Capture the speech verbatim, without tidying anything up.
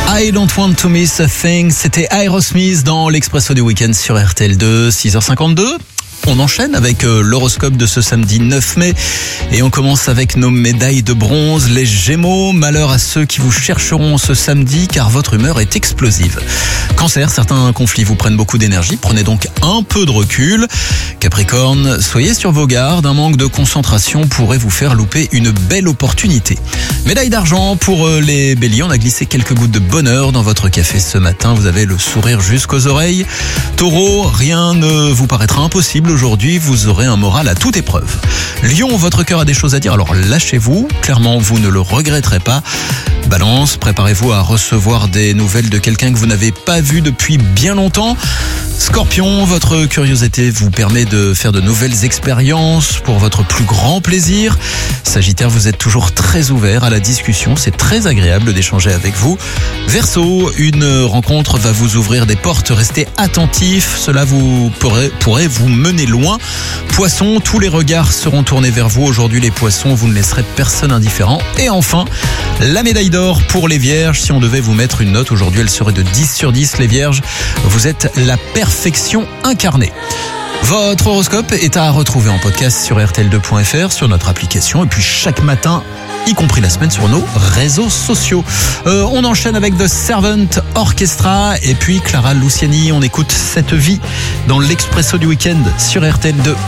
I don't want to miss a thing, c'était Aerosmith dans l'Expresso du Week-end sur R T L deux, six heures cinquante-deux. On enchaîne avec euh, l'horoscope de ce samedi neuf mai et on commence avec nos médailles de bronze, les Gémeaux. Malheur à ceux qui vous chercheront ce samedi car votre humeur est explosive. Cancer, certains conflits vous prennent beaucoup d'énergie, prenez donc un peu de recul. Capricorne, soyez sur vos gardes, un manque de concentration pourrait vous faire louper une belle opportunité. Médaille d'argent pour euh, les Béliers, on a glissé quelques gouttes de bonheur dans votre café ce matin, vous avez le sourire jusqu'aux oreilles. Taureau, rien ne vous paraîtra impossible. Aujourd'hui, vous aurez un moral à toute épreuve. Lion, votre cœur a des choses à dire, alors lâchez-vous. Clairement, vous ne le regretterez pas. Balance, préparez-vous à recevoir des nouvelles de quelqu'un que vous n'avez pas vu depuis bien longtemps. Scorpion, votre curiosité vous permet de faire de nouvelles expériences pour votre plus grand plaisir. Sagittaire, vous êtes toujours très ouvert à la discussion, c'est très agréable d'échanger avec vous. Verseau, une rencontre va vous ouvrir des portes, restez attentif, cela vous pourrait, pourrait vous mener loin. Poisson, tous les regards seront tournés vers vous. Aujourd'hui les poissons, vous ne laisserez personne indifférent. Et enfin, la médaille d'or pour les vierges. Si on devait vous mettre une note aujourd'hui, elle serait de dix sur dix. Les vierges, vous êtes la perfection incarnée. Votre horoscope est à retrouver en podcast sur R T L deux point F R, sur notre application et puis chaque matin, y compris la semaine, sur nos réseaux sociaux. Euh, on enchaîne avec The Servant Orchestra et puis Clara Luciani. On écoute Cette vie dans l'Expresso du Week-end sur R T L deux.